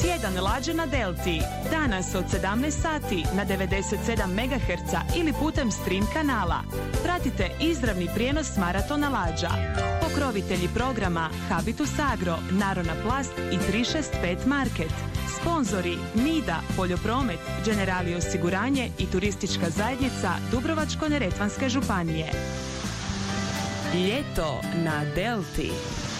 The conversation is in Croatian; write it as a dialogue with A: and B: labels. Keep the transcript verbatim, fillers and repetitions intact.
A: Tjedan lađe na Delti. Danas od sedamnaest sati na devedeset sedam megaherca ili putem stream kanala. Pratite izravni prijenos maratona lađa. Pokrovitelji programa Habitus Agro, Narona Plast i tri šest pet Market. Sponzori Nida, Poljopromet, Generali osiguranje i turistička zajednica Dubrovačko-neretvanske županije. Ljeto na Delti.